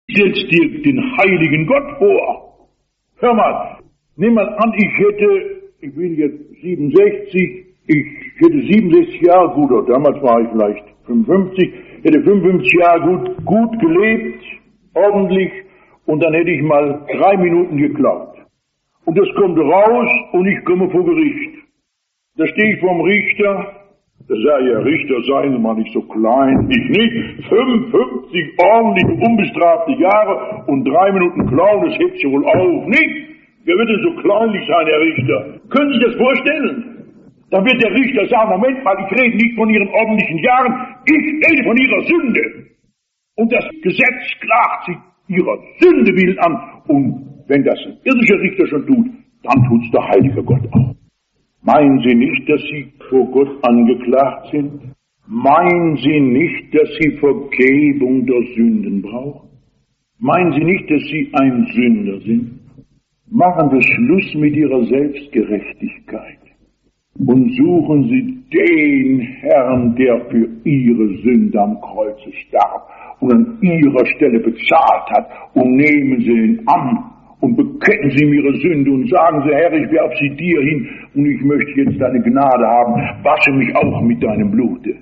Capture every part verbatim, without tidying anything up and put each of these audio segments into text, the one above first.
Stellst dir den heiligen Gott vor. Hör mal, nimm mal an, ich hätte, ich bin jetzt siebenundsechzig, ich hätte siebenundsechzig Jahre gut, oder damals war ich vielleicht fünfundfünfzig, hätte fünfundfünfzig Jahre gut, gut gelebt, ordentlich, und dann hätte ich mal drei Minuten geklaut. Und das kommt raus und ich komme vor Gericht. Da stehe ich vorm Richter, da sage ich, ja, Richter, seien Sie mal nicht so klein, ich nicht, fünfundfünfzig ordentliche, unbestrafte Jahre und drei Minuten klauen, das hebt sich wohl auf, nicht? Wer wird denn so kleinlich sein, Herr Richter? Können Sie sich das vorstellen? Dann wird der Richter sagen, Moment mal, ich rede nicht von Ihren ordentlichen Jahren, ich rede von Ihrer Sünde. Und das Gesetz klagt Sie Ihrer Sünde willen an. Und wenn das ein irdischer Richter schon tut, dann tut's der heilige Gott auch. Meinen Sie nicht, dass Sie vor Gott angeklagt sind? Meinen Sie nicht, dass Sie Vergebung der Sünden brauchen? Meinen Sie nicht, dass Sie ein Sünder sind? Machen wir Schluss mit Ihrer Selbstgerechtigkeit und suchen Sie den Herrn, der für Ihre Sünde am Kreuze starb und an Ihrer Stelle bezahlt hat, und nehmen Sie ihn an und bekennen Sie ihm Ihre Sünde und sagen Sie, Herr, ich werfe sie dir hin und ich möchte jetzt deine Gnade haben, wasche mich auch mit deinem Blute.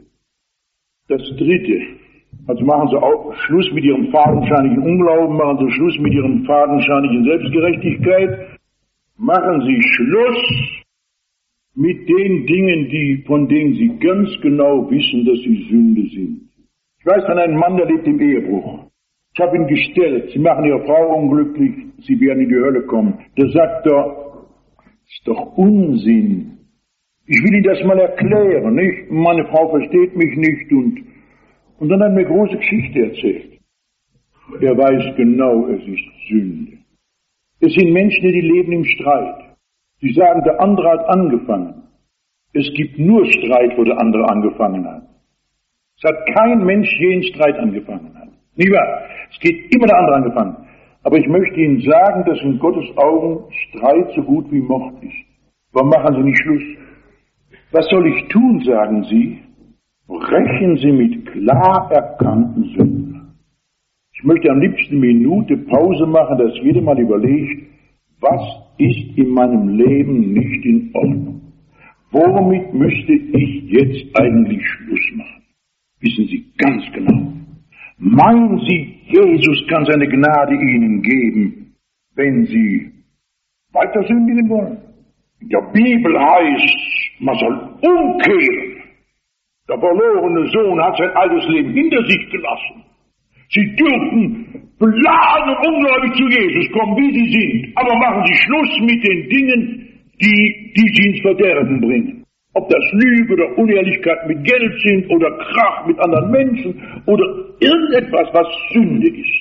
Das Dritte, also machen Sie auch Schluss mit Ihrem fadenscheinigen Unglauben, machen Sie Schluss mit Ihren fadenscheinigen Selbstgerechtigkeit, machen Sie Schluss mit den Dingen, die, von denen Sie ganz genau wissen, dass sie Sünde sind. Ich weiß von einem Mann, der lebt im Ehebruch. Ich habe ihn gestellt, Sie machen Ihre Frau unglücklich, Sie werden in die Hölle kommen. Da sagt er, das ist doch Unsinn. Ich will Ihnen das mal erklären, nicht? Meine Frau versteht mich nicht, und, und dann hat er mir eine große Geschichte erzählt. Er weiß genau, es ist Sünde. Es sind Menschen, die leben im Streit. Sie sagen, der andere hat angefangen. Es gibt nur Streit, wo der andere angefangen hat. Es hat kein Mensch je einen Streit angefangen hat. Nicht wahr? Es geht immer der andere angefangen. Aber ich möchte Ihnen sagen, dass in Gottes Augen Streit so gut wie Mord ist. Warum machen Sie nicht Schluss? Was soll ich tun, sagen Sie? Brechen Sie mit klar erkannten Sünden. Ich möchte am liebsten eine Minute Pause machen, dass jeder mal überlegt, was ist in meinem Leben nicht in Ordnung? Womit müsste ich jetzt eigentlich Schluss machen? Wissen Sie ganz genau. Meinen Sie, Jesus kann seine Gnade Ihnen geben, wenn Sie weiter sündigen wollen? In der Bibel heißt, man soll umkehren. Der verlorene Sohn hat sein altes Leben hinter sich gelassen. Sie dürfen beladen und ungläubig zu Jesus kommen, wie Sie sind. Aber machen Sie Schluss mit den Dingen, die, die Sie ins Verderben bringen. Ob das Lüge oder Unehrlichkeit mit Geld sind oder Krach mit anderen Menschen oder irgendetwas, was Sünde ist.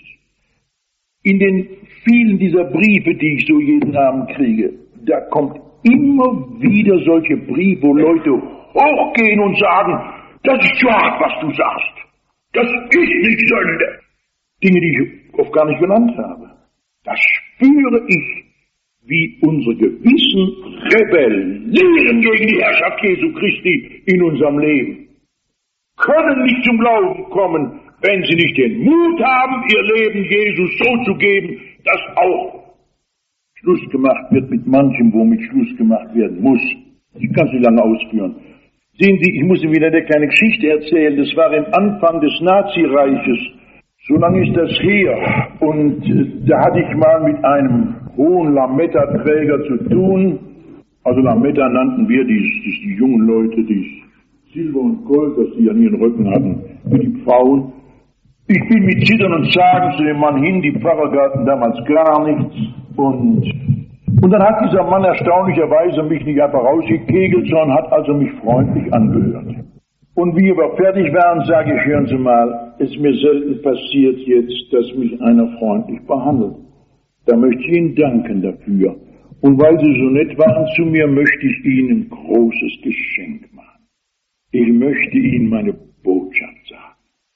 In den vielen dieser Briefe, die ich so jeden Abend kriege, da kommt immer wieder solche Briefe, wo Leute hochgehen und sagen, das ist zu hart, was du sagst. Das ist nicht Sünde. Dinge, die ich oft gar nicht genannt habe. Das spüre ich, wie unsere Gewissen rebellieren gegen die Herrschaft Jesu Christi in unserem Leben. Können nicht zum Glauben kommen, wenn sie nicht den Mut haben, ihr Leben Jesus so zu geben, dass auch Schluss gemacht wird mit manchem, womit Schluss gemacht werden muss. Ich kann es nicht lange ausführen. Sehen Sie, ich muss Ihnen wieder eine kleine Geschichte erzählen. Das war im Anfang des Nazireiches. So lange ist das her. Und da hatte ich mal mit einem hohen Lametta-Träger zu tun. Also Lametta nannten wir die, die, die jungen Leute, die Silber und Gold, das sie an ihren Rücken hatten, für die Frauen. Ich bin mit Zittern und Zagen zu dem Mann hin, die Pfarrer gaben damals gar nichts. Und, und dann hat dieser Mann erstaunlicherweise mich nicht einfach rausgekegelt, sondern hat also mich freundlich angehört. Und wie wir fertig waren, sage ich, hören Sie mal, es ist mir selten passiert jetzt, dass mich einer freundlich behandelt. Da möchte ich Ihnen danken dafür. Und weil Sie so nett waren zu mir, möchte ich Ihnen ein großes Geschenk machen. Ich möchte Ihnen meine Botschaft sagen.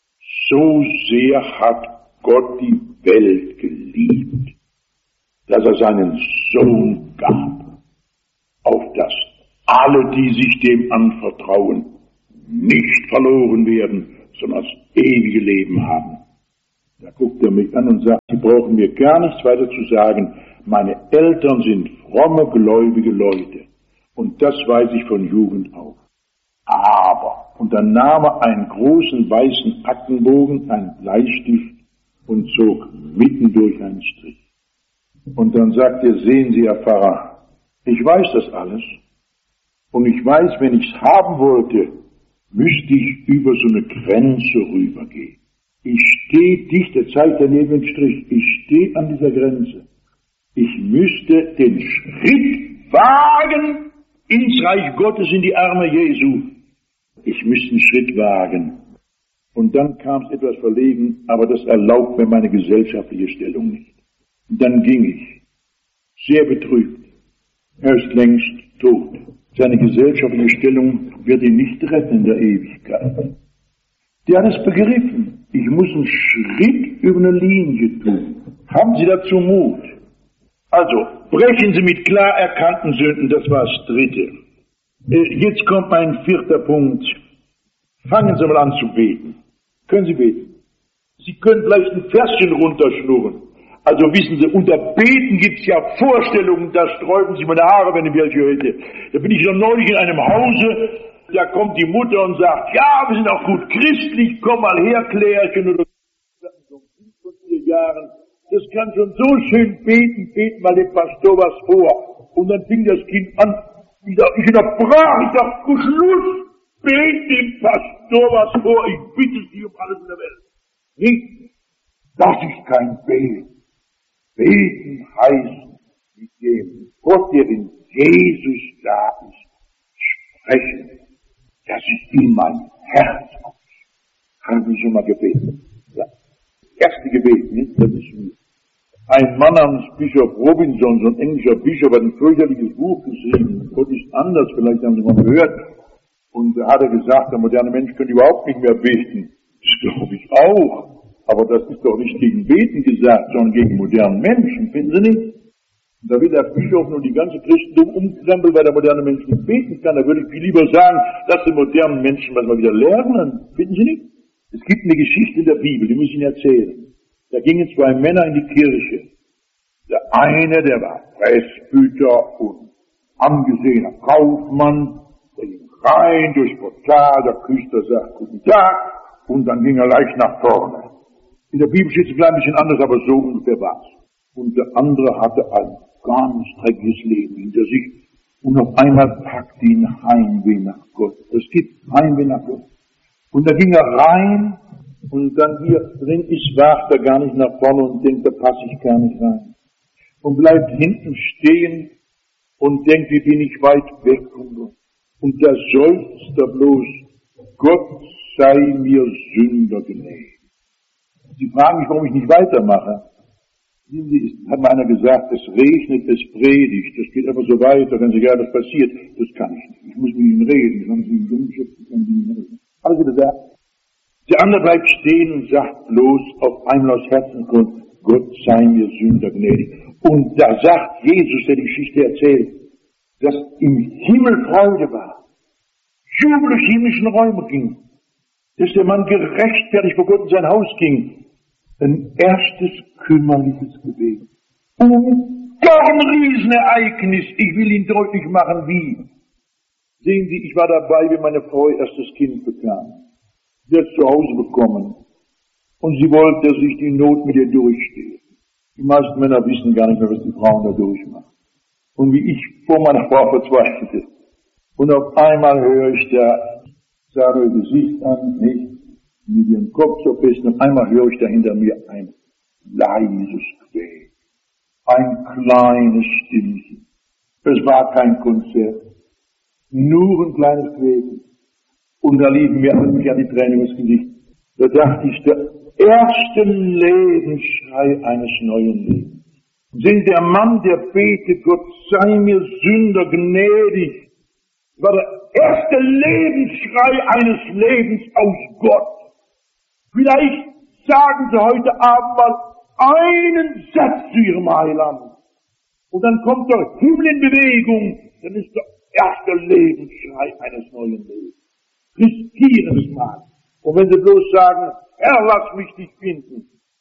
So sehr hat Gott die Welt geliebt, dass er seinen Sohn gab, auf dass alle, die sich dem anvertrauen, nicht verloren werden, sondern das ewige Leben haben. Da guckt er mich an und sagt, Sie brauchen mir gar nichts weiter zu sagen. Meine Eltern sind fromme, gläubige Leute. Und das weiß ich von Jugend auf. Aber, und dann nahm er einen großen weißen Aktenbogen, einen Bleistift und zog mitten durch einen Strich. Und dann sagt er, sehen Sie, Herr Pfarrer, ich weiß das alles. Und ich weiß, wenn ich es haben wollte, müsste ich über so eine Grenze rübergehen. Ich stehe dicht, er zeigt daneben den Strich, ich stehe an dieser Grenze. Ich müsste den Schritt wagen ins Reich Gottes, in die Arme Jesu. Ich müsste einen Schritt wagen. Und dann kam es etwas verlegen, aber das erlaubt mir meine gesellschaftliche Stellung nicht. Und dann ging ich, sehr betrübt. Er ist längst tot. Seine gesellschaftliche Stellung wird ihn nicht retten in der Ewigkeit. Der hat es begriffen. Ich muss einen Schritt über eine Linie tun. Haben Sie dazu Mut? Also, brechen Sie mit klar erkannten Sünden, das war das Dritte. Jetzt kommt mein vierter Punkt. Fangen Sie mal an zu beten. Können Sie beten? Sie können vielleicht ein Verschen runterschnurren. Also wissen Sie, unter Beten gibt's ja Vorstellungen, da sträuben sich meine Haare, wenn ich welche hätte. Da bin ich noch neulich in einem Hause, da kommt die Mutter und sagt, ja, wir sind auch gut christlich, komm mal her, Klärchen, oder so fünf von vier Jahren. Das kann schon so schön beten, beten mal dem Pastor was vor. Und dann fing das Kind an, ich unterbrach, ich dachte, Schluss, bet dem Pastor was vor, ich bitte Sie um alles in der Welt. Nicht, das ist kein Beten. Beten heißt mit dem Gott, der in Jesus da ist, sprechen, dass ich in mein Herz aus. Haben Sie schon mal gebeten? Ja. Das erste Gebet, nicht? Das ist mir. Ein Mann namens Bischof Robinson, so ein englischer Bischof, hat ein fürchterliches Buch geschrieben. Gott ist anders, vielleicht haben Sie mal gehört. Und da hat er gesagt, der moderne Mensch könnte überhaupt nicht mehr beten. Das glaube ich auch. Aber das ist doch nicht gegen Beten gesagt, sondern gegen modernen Menschen, finden Sie nicht? Und da will der Bischof nun die ganze Christentum umkrempeln, weil der moderne Mensch nicht beten kann. Da würde ich viel lieber sagen, dass die modernen Menschen was mal wieder lernen. Finden Sie nicht? Es gibt eine Geschichte in der Bibel, die muss ich Ihnen erzählen. Da gingen zwei Männer in die Kirche. Der eine, der war Presbyter und angesehener Kaufmann, der ging rein durchs Portal, der Küster sagt Guten Tag und dann ging er leicht nach vorne. In der Bibel steht es ein klein bisschen anders, aber so ungefähr war's. Und der andere hatte ein ganz dreckiges Leben hinter sich. Und auf einmal packte ihn Heimweh nach Gott. Es gibt Heimweh nach Gott. Und da ging er rein und dann hier drin ist, wagt er gar nicht nach vorne und denkt, da passe ich gar nicht rein. Und bleibt hinten stehen und denkt, wie bin ich weit weg von Gott. Und da seufzt er bloß, Gott sei mir Sünder gnädig. Sie fragen mich, warum ich nicht weitermache. Es hat mir einer gesagt, es regnet, es predigt, das geht einfach so weiter, wenn Sie gerade was passiert. Das kann ich nicht. Ich muss mit Ihnen reden. Ich kann Sie nicht reden. Alles wieder da. Der andere bleibt stehen und sagt bloß auf einmal aus Herzengrund, Gott sei mir Sünder gnädig. Und da sagt Jesus, der die Geschichte erzählt, dass im Himmel Freude war, Jubel durch himmlischen Räume ging, dass der Mann gerechtfertigt vor Gott in sein Haus ging. Ein erstes kümmerliches Gebet. Und doch ein Riesenereignis. Ich will Ihnen deutlich machen, wie. Sehen Sie, ich war dabei, wenn meine Frau ihr erstes Kind bekam. Sie hat es zu Hause bekommen. Und sie wollte, dass ich die Not mit ihr durchstehe. Die meisten Männer wissen gar nicht mehr, was die Frauen da durchmachen. Und wie ich vor meiner Frau verzweifelte. Und auf einmal höre ich da, sah ihr Gesicht an, nicht? Mit ihrem Kopf so fest, und einmal höre ich da hinter mir ein leises Quäk. Ein kleines Stimmchen. Es war kein Konzert. Nur ein kleines Quäken. Und da liefen mir mich an die Tränen ins Gesicht. Da dachte ich, der erste Lebensschrei eines neuen Lebens. Sind der Mann, der betet, Gott sei mir Sünder gnädig, war der erste Lebensschrei eines Lebens aus Gott. Vielleicht sagen Sie heute Abend mal einen Satz zu Ihrem Heiland. Und dann kommt der Himmel in Bewegung. Dann ist der erste Lebensschrei eines neuen Lebens. Riskieren es mal. Und wenn Sie bloß sagen, Herr, lass mich dich finden.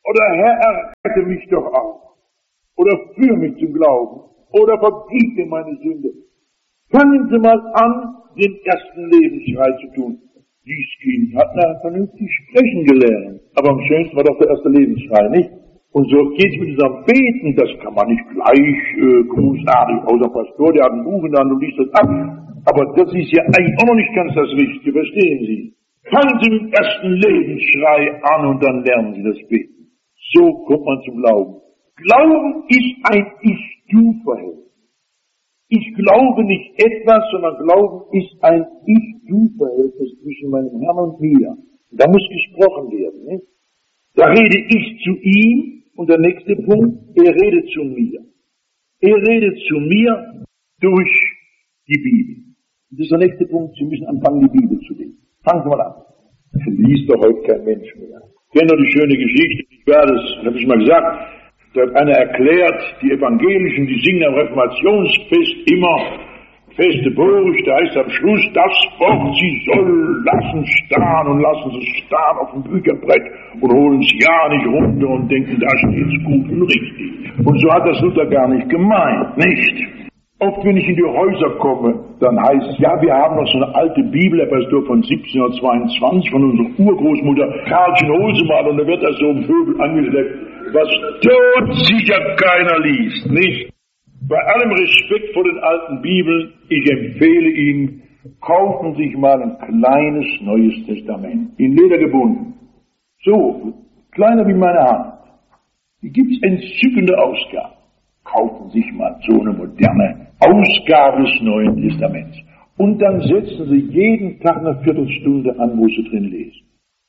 Oder Herr, errette mich doch auch. Oder führe mich zum Glauben. Oder vergib mir meine Sünde. Fangen Sie mal an, den ersten Lebensschrei zu tun. Dies Kind hat nachher vernünftig sprechen gelernt. Aber am schönsten war doch der erste Lebensschrei, nicht? Und so geht's mit diesem Beten, das kann man nicht gleich äh, großartig, außer Pastor, der hat ein Buch in der Hand und liest das ab. Aber das ist ja eigentlich auch noch nicht ganz das Richtige, verstehen Sie? Fangen Sie mit dem ersten Lebensschrei an und dann lernen Sie das Beten. So kommt man zum Glauben. Glauben ist ein Ich-Du-Verhältnis. Ich glaube nicht etwas, sondern Glauben ist ein Ich-Du-Verhältnis zwischen meinem Herrn und mir. Da muss gesprochen werden, nicht? Da rede ich zu ihm und der nächste Punkt, er redet zu mir. Er redet zu mir durch die Bibel. Das ist der nächste Punkt, Sie müssen anfangen, die Bibel zu lesen. Fangen Sie mal an. Liest doch heute kein Mensch mehr. Ich kenne doch die schöne Geschichte, ich werde es, habe ich mal gesagt, da hat einer erklärt, die Evangelischen, die singen am Reformationsfest immer feste Burg, da heißt am Schluss, das Wort, sie soll lassen starren und lassen sie starren auf dem Bücherbrett und holen es ja nicht runter und denken, da steht's gut und richtig. Und so hat das Luther gar nicht gemeint, nicht? Oft, wenn ich in die Häuser komme, dann heißt es, ja, wir haben noch so eine alte Bibel, Herr Pastor, von siebzehnhundertzweiundzwanzig, von unserer Urgroßmutter Karlchen Hosemann, und da wird das so im Vögel angeschleppt, was todsicher keiner liest, nicht? Bei allem Respekt vor den alten Bibeln, ich empfehle Ihnen, kaufen Sie sich mal ein kleines Neues Testament, in Leder gebunden. So, kleiner wie meine Hand. Hier gibt's entzückende Ausgaben. Kaufen Sie sich mal so eine moderne Ausgabe des Neuen Testaments. Und dann setzen Sie jeden Tag eine Viertelstunde an, wo Sie drin lesen.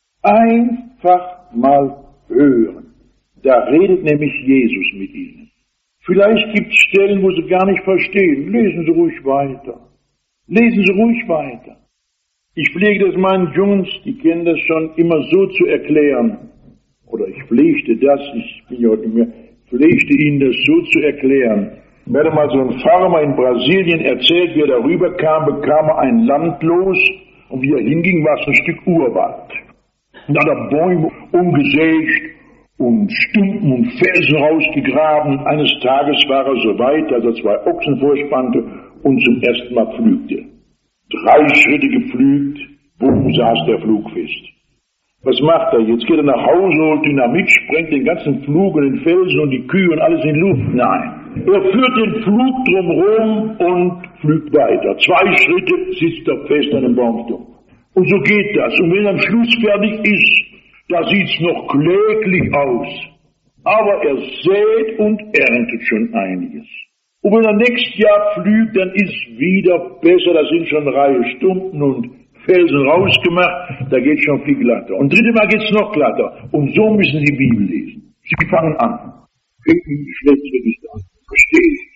Einfach mal hören. Da redet nämlich Jesus mit Ihnen. Vielleicht gibt es Stellen, wo Sie gar nicht verstehen. Lesen Sie ruhig weiter. Lesen Sie ruhig weiter. Ich pflege das meinen Jungs, die kennen das schon, immer so zu erklären. Oder ich pflegte das, ich bin ja heute nicht mehr, pflegte Ihnen das so zu erklären. Mir hatte mal so ein Farmer in Brasilien erzählt, wie er darüber kam, bekam er ein Land los und wie er hinging, war es ein Stück Urwald. Und hat er Bäume umgesägt und Stumpen und Felsen rausgegraben. Und eines Tages war er so weit, dass er zwei Ochsen vorspannte und zum ersten Mal pflügte. Drei Schritte gepflügt, bumm, saß der Flug fest. Was macht er? Jetzt geht er nach Hause, holt Dynamit, sprengt den ganzen Flug und den Felsen und die Kühe und alles in die Luft. Nein. Er führt den Flug drumherum und pflügt weiter. Zwei Schritte sitzt er fest an einem Baumstumpf. Und so geht das. Und wenn er am Schluss fertig ist, da sieht's noch kläglich aus. Aber er sät und erntet schon einiges. Und wenn er nächstes Jahr pflügt, dann ist wieder besser. Da sind schon Reihe Stumpen und Felsen rausgemacht. Da geht schon viel glatter. Und dritte Mal geht's noch glatter. Und so müssen Sie die Bibel lesen. Sie fangen an. Fängt Ihnen schlecht wirklich an. Verstehe ich.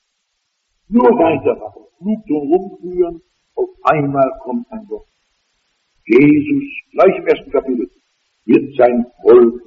Nur weitermachen. Flug drum rumführen. Auf einmal kommt ein Wort. Jesus, gleich im ersten Kapitel, wird sein Volk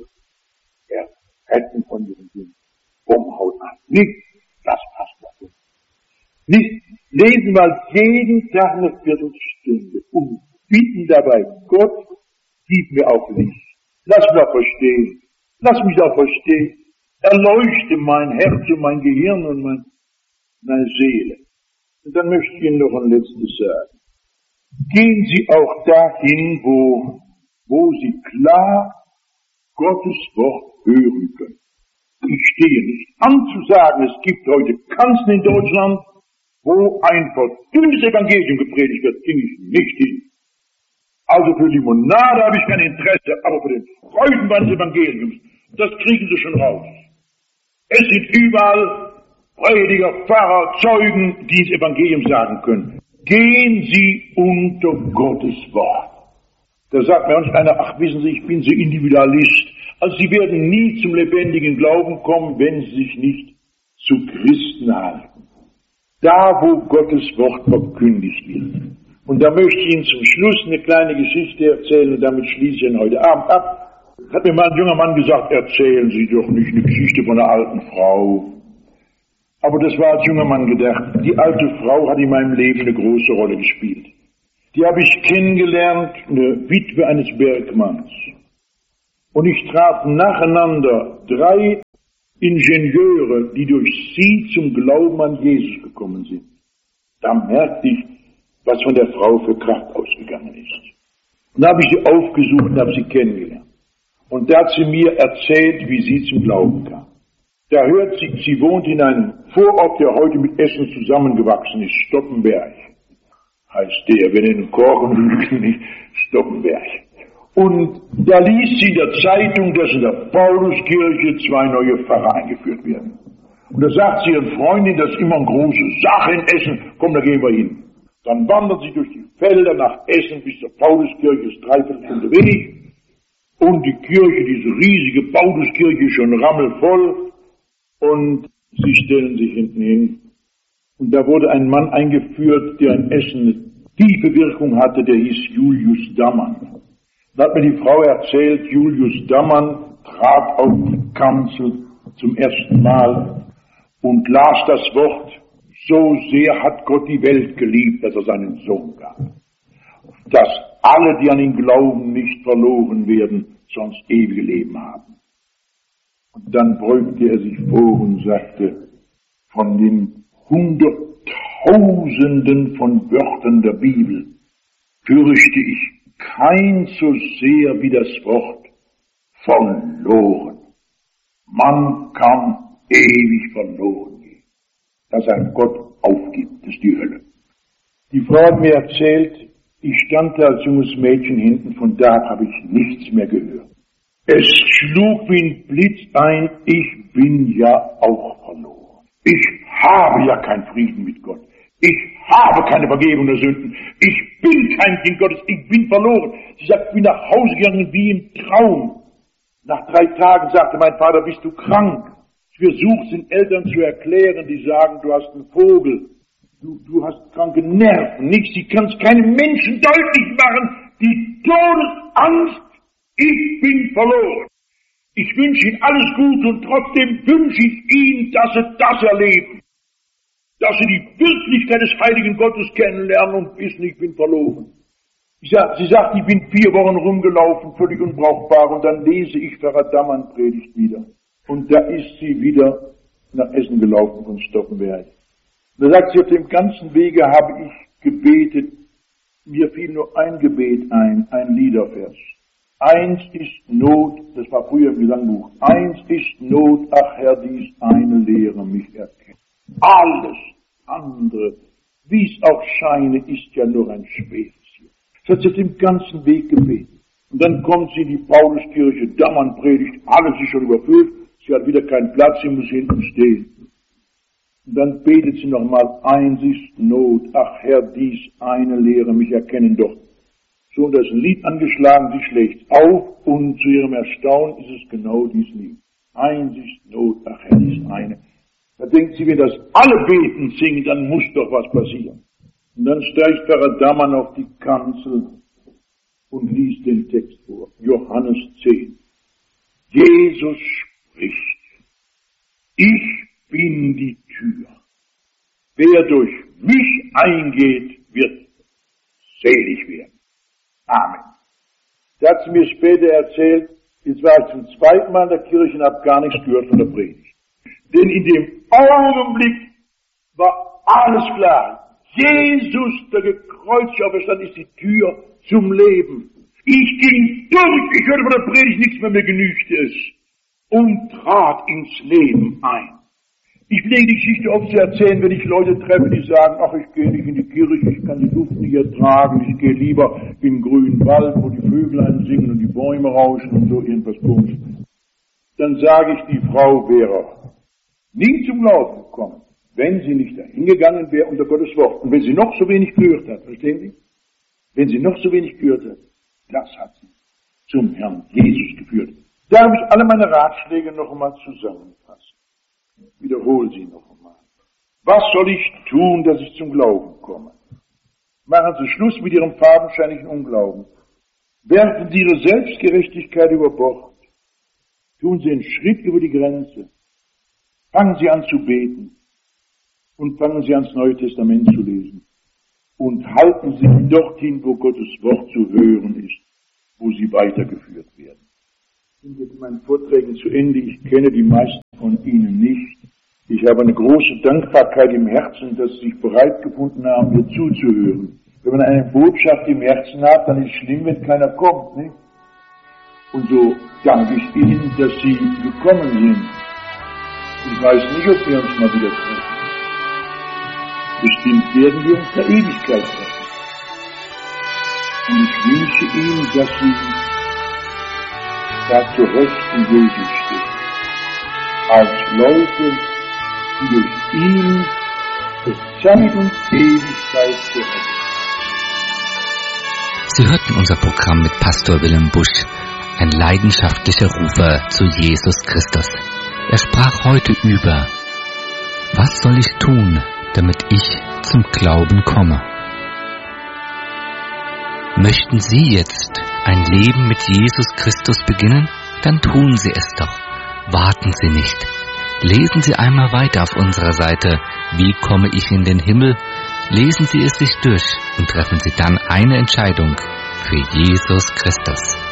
erretten von ihren Sünden. Umhaut an. Nicht, das passt dazu. Nicht, lesen mal jeden Tag eine Viertelstunde und bitten dabei, Gott, gib mir auch Licht. Lass mich auch verstehen. Lass mich auch verstehen. Erleuchte mein Herz und mein Gehirn und mein, meine Seele. Und dann möchte ich Ihnen noch ein letztes sagen. Gehen Sie auch dahin, wo, wo Sie klar Gottes Wort hören können. Ich stehe nicht an zu sagen, es gibt heute Kanzen in Deutschland, wo ein verdünntes Evangelium gepredigt wird, ging ich nicht hin. Also für Limonade habe ich kein Interesse, aber für den Freudenband des Evangeliums, das kriegen Sie schon raus. Es sind überall Prediger, Pfarrer, Zeugen, die das Evangelium sagen können. Gehen Sie unter Gottes Wort. Da sagt mir uns einer, ach wissen Sie, ich bin so Individualist. Also Sie werden nie zum lebendigen Glauben kommen, wenn Sie sich nicht zu Christen halten. Da, wo Gottes Wort verkündigt wird. Und da möchte ich Ihnen zum Schluss eine kleine Geschichte erzählen und damit schließe ich ihn heute Abend ab. Hat mir mal ein junger Mann gesagt, erzählen Sie doch nicht eine Geschichte von einer alten Frau. Aber das war als junger Mann gedacht. Die alte Frau hat in meinem Leben eine große Rolle gespielt. Die habe ich kennengelernt, eine Witwe eines Bergmanns. Und ich traf nacheinander drei Ingenieure, die durch sie zum Glauben an Jesus gekommen sind. Da merkte ich, was von der Frau für Kraft ausgegangen ist. Und da habe ich sie aufgesucht und habe sie kennengelernt. Und da hat sie mir erzählt, wie sie zum Glauben kam. Da hört sie, sie wohnt in einem Vorort, der heute mit Essen zusammengewachsen ist, Stoppenberg. Heißt der, wir nennen Koch und Lügen nicht Stoppenberg. Und da liest sie in der Zeitung, dass in der Pauluskirche zwei neue Pfarrer eingeführt werden. Und da sagt sie ihren Freundin, das ist immer eine große Sache in Essen, komm, da gehen wir hin. Dann wandert sie durch die Felder nach Essen bis zur Pauluskirche, ist dreiviertel Stunde Weg. Und die Kirche, diese riesige Pauluskirche, ist schon rammelvoll. Und sie stellen sich hinten hin. Und da wurde ein Mann eingeführt, der in Essen eine tiefe Wirkung hatte, der hieß Julius Dammann. Da hat mir die Frau erzählt, Julius Dammann trat auf die Kanzel zum ersten Mal und las das Wort, so sehr hat Gott die Welt geliebt, dass er seinen Sohn gab. Dass alle, die an ihn glauben, nicht verloren werden, sonst ewige Leben haben. Und dann beugte er sich vor und sagte, von den Hunderttausenden von Wörtern der Bibel fürchte ich kein so sehr wie das Wort verloren. Man kann ewig verloren gehen. Dass ein Gott aufgibt, ist die Hölle. Die Frau hat mir erzählt, ich stand da als junges Mädchen hinten, von da habe ich nichts mehr gehört. Es schlug wie ein Blitz ein, ich bin ja auch verloren. Ich habe ja keinen Frieden mit Gott. Ich habe keine Vergebung der Sünden. Ich bin kein Kind Gottes. Ich bin verloren. Sie sagt, ich bin nach Hause gegangen wie im Traum. Nach drei Tagen sagte mein Vater, bist du krank? Ich versuche den Eltern zu erklären, die sagen, du hast einen Vogel. Du, du hast kranke Nerven. Nichts. Sie kann es keinem Menschen deutlich machen. Die Todesangst. Ich bin verloren. Ich wünsche Ihnen alles Gute und trotzdem wünsche ich Ihnen, dass Sie das erleben. Dass Sie die Wirklichkeit des heiligen Gottes kennenlernen und wissen, ich bin verloren. Ich sag, sie sagt, ich bin vier Wochen rumgelaufen, völlig unbrauchbar, und dann lese ich Pfarrer Dammann Predigt wieder. Und da ist sie wieder nach Essen gelaufen von Stoppenberg. Da sagt sie, auf dem ganzen Wege habe ich gebetet, mir fiel nur ein Gebet ein, ein Liedervers. Eins ist Not, das war früher im Gesangbuch, eins ist Not, ach Herr, dies eine Lehre mich erkennt. Alles andere, wie es auch scheine, ist ja nur ein schweres hier. Das hat sie den ganzen Weg gebetet. Und dann kommt sie in die Pauluskirche, Dammann predigt, alles ist schon überfüllt, sie hat wieder keinen Platz, sie muss hinten stehen. Und dann betet sie nochmal, eins ist Not, ach Herr, dies eine Lehre mich erkennen doch. So, das Lied angeschlagen, sie schlägt auf, und zu ihrem Erstaunen ist es genau dies Lied. Eins ist Not, ach Herr, dies eine. Da denkt sie, wenn das alle beten, singen, dann muss doch was passieren. Und dann steigt Pfarrer Dammann auf die Kanzel und liest den Text vor. Johannes zehn. Jesus spricht. Ich bin die Tür. Wer durch mich eingeht, wird selig werden. Amen. Da hat sie mir später erzählt, jetzt war ich zum zweiten Mal in der Kirche und habe gar nichts gehört von der Predigt. Denn in dem Augenblick war alles klar. Jesus, der gekreuzigt auferstanden, ist die Tür zum Leben. Ich ging durch, ich hörte von der Predigt nichts mehr, mir genügte es, und trat ins Leben ein. Ich pflege die Geschichte oft zu erzählen, wenn ich Leute treffe, die sagen, ach, ich gehe nicht in die Kirche, ich kann die Luft nicht ertragen, ich gehe lieber in den grünen Wald, wo die Vöglein singen und die Bäume rauschen und so irgendwas komisches. Dann sage ich, die Frau wäre nie zum Glauben gekommen, wenn sie nicht dahin gegangen wäre unter Gottes Wort. Und wenn sie noch so wenig gehört hat, verstehen Sie? Wenn sie noch so wenig gehört hat, das hat sie zum Herrn Jesus geführt. Da habe ich alle meine Ratschläge noch einmal zusammengefasst. Ich wiederhole sie noch einmal. Was soll ich tun, dass ich zum Glauben komme? Machen Sie Schluss mit Ihrem fadenscheinigen Unglauben. Werfen Sie Ihre Selbstgerechtigkeit über Bord. Tun Sie einen Schritt über die Grenze. Fangen Sie an zu beten. Und fangen Sie an, das Neue Testament zu lesen. Und halten Sie dorthin, wo Gottes Wort zu hören ist, wo Sie weitergeführt werden. Ich bin jetzt meinen Vorträgen zu Ende. Ich kenne die meisten von Ihnen nicht. Ich habe eine große Dankbarkeit im Herzen, dass Sie sich bereit gefunden haben, mir zuzuhören. Wenn man eine Botschaft im Herzen hat, dann ist es schlimm, wenn keiner kommt, nicht? Und so danke ich Ihnen, dass Sie gekommen sind. Ich weiß nicht, ob wir uns mal wieder treffen. Bestimmt werden wir uns der Ewigkeit treffen. Und ich wünsche Ihnen, dass Sie da zur rechten Jesus stehen. Als Leute, die durch ihn für Zeit und Ewigkeit gerettet. Sie hörten unser Programm mit Pastor Willem Busch, ein leidenschaftlicher Rufer zu Jesus Christus. Er sprach heute über: Was soll ich tun, damit ich zum Glauben komme? Möchten Sie jetzt ein Leben mit Jesus Christus beginnen? Dann tun Sie es doch. Warten Sie nicht. Lesen Sie einmal weiter auf unserer Seite Wie komme ich in den Himmel? Lesen Sie es sich durch und treffen Sie dann eine Entscheidung für Jesus Christus.